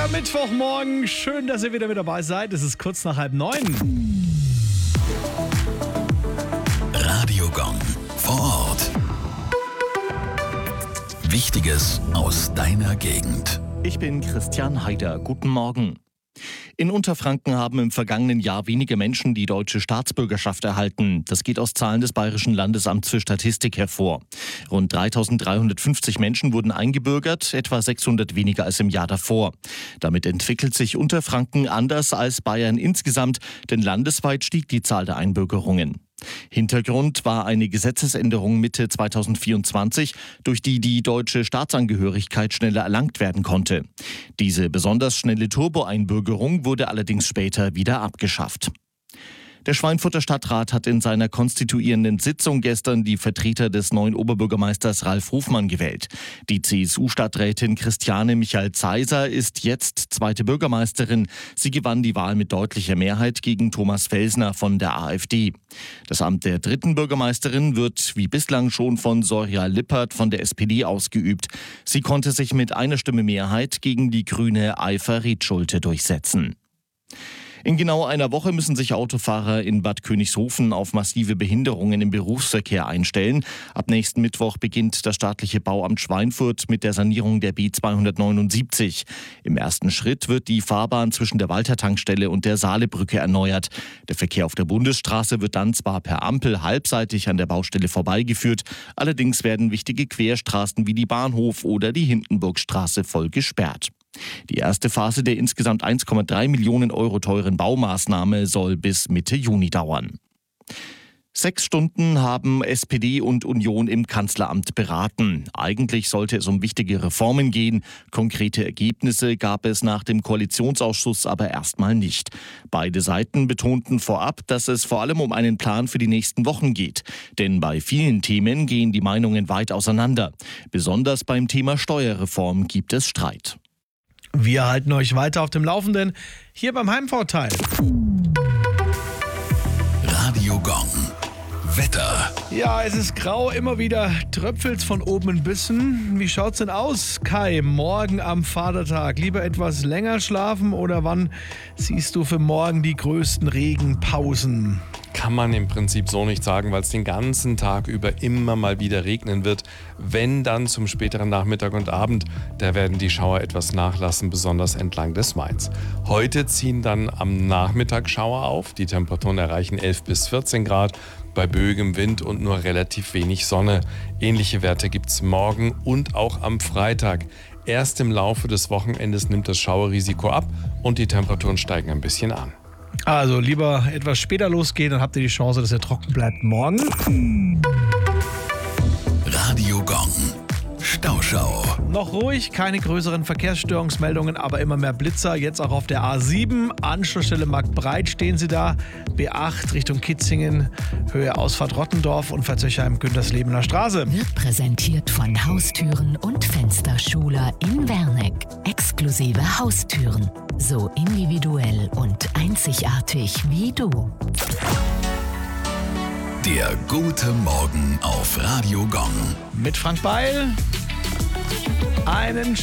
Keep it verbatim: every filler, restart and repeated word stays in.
am Mittwochmorgen. Schön, dass ihr wieder mit dabei seid. Es ist kurz nach halb neun. Radio Gong vor Ort. Wichtiges aus deiner Gegend. Ich bin Christian Heider. Guten Morgen. In Unterfranken haben im vergangenen Jahr weniger Menschen die deutsche Staatsbürgerschaft erhalten. Das geht aus Zahlen des Bayerischen Landesamts für Statistik hervor. Rund dreitausenddreihundertfünfzig Menschen wurden eingebürgert, etwa sechshundert weniger als im Jahr davor. Damit entwickelt sich Unterfranken anders als Bayern insgesamt, denn landesweit stieg die Zahl der Einbürgerungen. Hintergrund war eine Gesetzesänderung Mitte zweitausendvierundzwanzig, durch die die deutsche Staatsangehörigkeit schneller erlangt werden konnte. Diese besonders schnelle Turbo-Einbürgerung wurde allerdings später wieder abgeschafft. Der Schweinfurter Stadtrat hat in seiner konstituierenden Sitzung gestern die Vertreter des neuen Oberbürgermeisters Ralf Hofmann gewählt. Die C S U-Stadträtin Christiane Michael-Zaiser ist jetzt zweite Bürgermeisterin. Sie gewann die Wahl mit deutlicher Mehrheit gegen Thomas Felsner von der AfD. Das Amt der dritten Bürgermeisterin wird wie bislang schon von Sorja Lippert von der S P D ausgeübt. Sie konnte sich mit einer Stimme Mehrheit gegen die grüne Eifer Rietschulte durchsetzen. In genau einer Woche müssen sich Autofahrer in Bad Königshofen auf massive Behinderungen im Berufsverkehr einstellen. Ab nächsten Mittwoch beginnt das staatliche Bauamt Schweinfurt mit der Sanierung der B zweihundertneunundsiebzig. Im ersten Schritt wird die Fahrbahn zwischen der Walter-Tankstelle und der Saalebrücke erneuert. Der Verkehr auf der Bundesstraße wird dann zwar per Ampel halbseitig an der Baustelle vorbeigeführt, allerdings werden wichtige Querstraßen wie die Bahnhof- oder die Hindenburgstraße voll gesperrt. Die erste Phase der insgesamt eins Komma drei Millionen Euro teuren Baumaßnahme soll bis Mitte Juni dauern. Sechs Stunden haben S P D und Union im Kanzleramt beraten. Eigentlich sollte es um wichtige Reformen gehen. Konkrete Ergebnisse gab es nach dem Koalitionsausschuss aber erstmal nicht. Beide Seiten betonten vorab, dass es vor allem um einen Plan für die nächsten Wochen geht. Denn bei vielen Themen gehen die Meinungen weit auseinander. Besonders beim Thema Steuerreform gibt es Streit. Wir halten euch weiter auf dem Laufenden hier beim Heimvorteil. Radio Gong. Wetter. Ja, es ist grau, immer wieder tröpfelt's von oben ein bisschen. Wie schaut's denn aus, Kai, morgen am Vatertag? Lieber etwas länger schlafen oder wann siehst du für morgen die größten Regenpausen? Kann man im Prinzip so nicht sagen, weil es den ganzen Tag über immer mal wieder regnen wird. Wenn dann zum späteren Nachmittag und Abend, da werden die Schauer etwas nachlassen, besonders entlang des Mains. Heute ziehen dann am Nachmittag Schauer auf. Die Temperaturen erreichen elf bis vierzehn Grad, bei böigem Wind und nur relativ wenig Sonne. Ähnliche Werte gibt es morgen und auch am Freitag. Erst im Laufe des Wochenendes nimmt das Schauerrisiko ab und die Temperaturen steigen ein bisschen an. Also lieber etwas später losgehen, dann habt ihr die Chance, dass ihr trocken bleibt morgen. Radio Gong. Stauschau. Noch ruhig, keine größeren Verkehrsstörungsmeldungen, aber immer mehr Blitzer. Jetzt auch auf der A sieben, Anschlussstelle Marktbreit stehen sie da. B acht Richtung Kitzingen, Höhe Ausfahrt Rottendorf und Verzöchheim Günterslebener Straße. Wird präsentiert von Haustüren und Fensterschuler in Werneck. Exklusive Haustüren. So individuell und einzigartig wie du. Der gute Morgen auf Radio Gong. Mit Frank Beil. Einen